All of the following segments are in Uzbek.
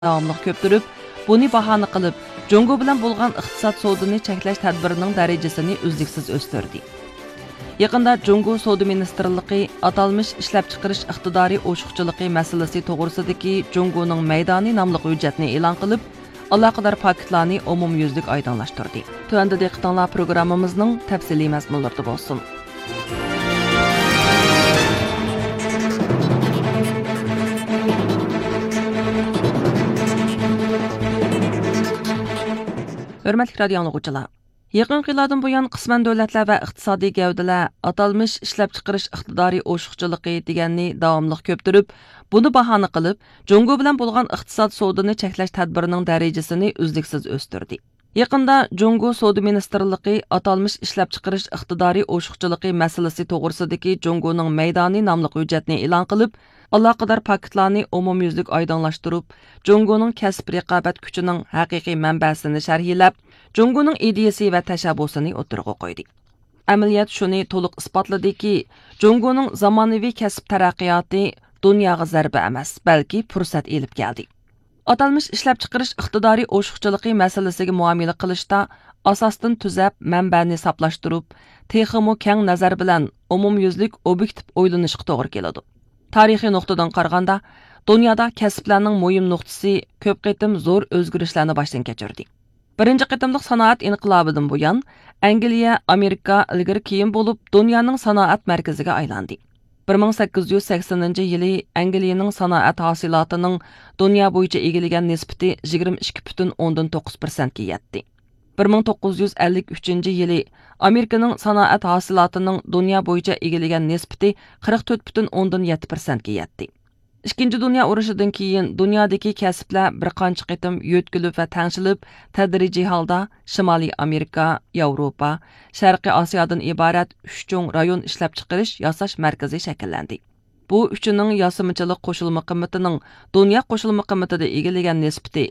davomli ko'ptirib, buni bahona qilib, Jungo bilan bo'lgan iqtisod savdoni cheklash tadbirining darajasini uzluksiz o'stirdi. Yaqinda Jungo savdo ministrligi atalmish ishlab chiqarish iqtidoriy o'shiqchiligi masalasi to'g'risidagi Jungoning maydoni nomli hujjatni e'lon qilib, aloqador faktlarni umumyuzlik oydinlashtirdi. Tuanda diqqatinglar programmamizning tafsiliy mazmunlarida bo'lsin. Hörmətli radio dinləyicilər, yaqin yillardan buyon qisman davlatlar va iqtisodiy gavdalar atalmish ishlab chiqarish iqtidoriy o'shiqchiligi deganni davomli ko'ptirib, buni bahona qilib, Jungo bilan bo'lgan iqtisod savdoni cheklash tadbirining darajasini uzluksiz o'stirdi. Yaqinda Jungo savdo ministrligi atalmish ishlab chiqarish iqtidoriy o'shiqchiligi masalasi to'g'risidagi Jungoning maydoni nomli hujjatni e'lon qilib, aloqador faktlarni umumyuzlik oydinlashtirib, Jungoning kasb raqobat kuchining haqiqiy manbasini sharhlab, Jungoning ideyasi va tashabbusini o'tirg'a qo'ydi. Amaliyot shuni to'liq isbotladiki, Jungoning zamonaviy kasb taraqqiyoti dunyoga zarba emas, balki fursat elib keldi. Atalmish ishlab chiqarish iqtidoriy o'shiqchiligi masalasiga muomala qilishda asosdan tuzab, manbani saplashtirib, texmo keng nazar bilan umumyuzlik obyektiv o'ylanishga to'g'ri keladi. Tarixiy nuqtadan qaraganda, dunyoda kasblarning muhim nuqtasi ko'p qitim zo'r o'zgarishlarni boshdan kechirdi. Birinchi qitimliq sanoat inqilobidan buyon Angliya, Amerika ilgari keyin bo'lib dunyoning sanoat markaziga aylandi. 1880-yili Angliyaning sanoat hosilotining dunyo bo'yicha egillagan nisbati 22,9% ga yetdi. 1953-yili Amerikaning sanoat hosilotining dunyo bo'yicha egillagan nisbati 44,7% ga yetdi. Ikkinchi dunyo urushidan keyin dunyodagi kasblar bir qancha qitim yo'tkilib va tangshilib, tadrijiy holda Shimoliy Amerika, Yevropa, Sharqiy Osiyodan iborat 3 cho'ng rayon ishlab chiqarish yasash markazi shakllandi. Bu uchining yosimichilik qo'shilma qimmatining dunyo qo'shilma qimmatida egillagan nisbati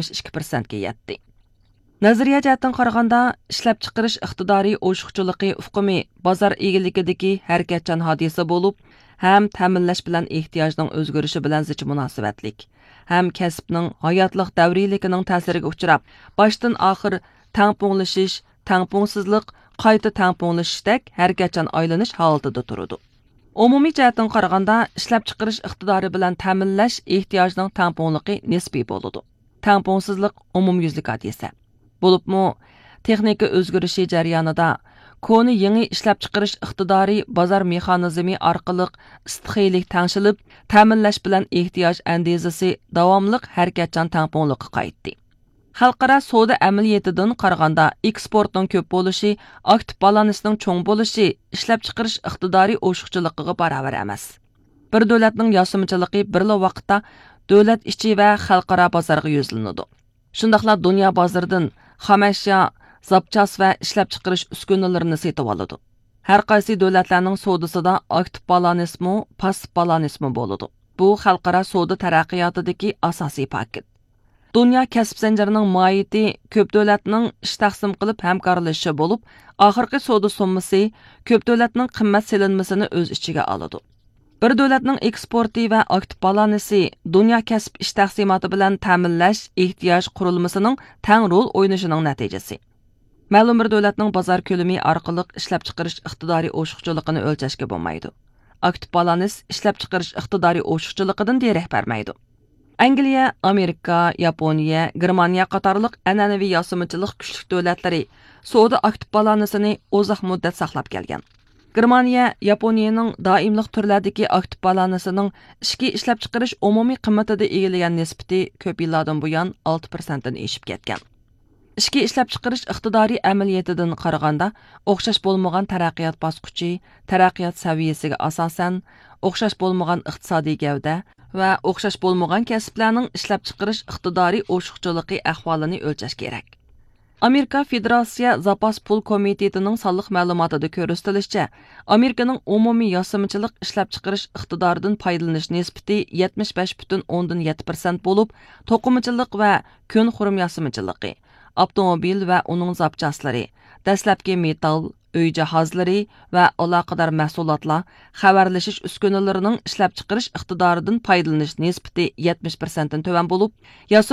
72% ga yetdi. Nazariya jihatdan qaraganda, ishlab chiqarish iqtidoriy o'shiqchiligi ufqumi bozor egiligidagi harakatchan hodisa bo'lib, ham ta'minlash bilan ehtiyojning o'zgarishi bilan zich munosabatlik, ham kasbning hayotlik davriyligining ta'siriga uchrab, boshdan oxir tangponglashish, tangpongsizlik, qayta tangponglashishdek harakatchan aylanish holatida turadi. Umumiy jihatdan qaraganda, ishlab chiqarish iqtidori bilan ta'minlash ehtiyojning tangpongligi nisbiy bo'ladi. Tangpongsizlik umumyuzlik hodisa. Bo'libmi, texnika o'zgarishi jarayonida koni yangi ishlab chiqarish iqtidoriy bozor mexanizmi orqali istiqiylik tangshilib, ta'minlash bilan ehtiyoj andezasi davomli harakatchan tangpongliqqa qaytdi. Xalqaro savdo amaliyatidan qaraganda, eksportning ko'p bo'lishi, aktiv balansning cho'ng bo'lishi ishlab chiqarish iqtidoriy o'shiqchiligiga barobar emas. Bir davlatning yosimichiligi birla vaqtda davlat ichi va xalqaro bozorga yuzlanadi. Shundaqla dunyo bozoridan xomashyo, zapchas va ishlab chiqarish uskunalarini setib oladi. Har qaysi davlatlarning savdosida aktiv balansmi, passiv balansmi bo'ladi. Bu xalqaro savdo taraqqiyotidagi asosiy paket. Dunyo kasb zanjirining mohiyati ko'p davlatning ish taqsim qilib hamkorlashishi bo'lib, oxirgi savdo summasi ko'p davlatning qimmat selinmasini o'z ichiga oladi. Bir davlatning eksporti va aktiv balansi dunyo kasb ish taqsimoti bilan ta'minlash ehtiyoj qurilmasining tang rol o'ynashining natijasi. Ma'lum bir davlatning bozor ko'lami orqali ishlab chiqarish iqtidoriy o'shiqchiligini o'lchashga bo'lmaydi. Aktiv balans ishlab chiqarish iqtidoriy o'shiqchiligidan derak bermaydi. Angliya, Amerika, Yaponiya, Germaniya qatorliq an'anaviy yosimichilik kuchli davlatlari savdo aktiv balansini uzoq muddat saqlab kelgan. Germaniya, Yaponiyaning doimlik turlardagi aktiv balansining ichki ishlab chiqarish umumiy qimmatida egillagan nisbati ko'p yillardan buyon 6% dan eshib ketgan. Ichki ishlab chiqarish iqtidoriy amaliyatidan qaraganda, o'xshash bo'lmagan taraqqiyot bosqichi, taraqqiyot saviyasiga asosan, o'xshash bo'lmagan iqtisodiy gavda va o'xshash bo'lmagan kasblarning ishlab chiqarish iqtidoriy o'shiqchiligi ahvolini o'lchash kerak. Amerika Federatsiya Zapas pul komitetining sonliq ma'lumotida ko'rsatilishicha, Amerikaning umumiy yosimichilik ishlab chiqarish iqtidoridan foydalanish nisbati 75,7% bo'lib, to'qimachilik va ko'n xurum yosimichiligi, avtomobil va uning zapchaslari, dastlabki metal, uy jihozlari va aloqador mahsulotlar, xabarlashish uskunalarining ishlab chiqarish iqtidoridan foydalanish nisbati 70% dan tuvan bo'lib,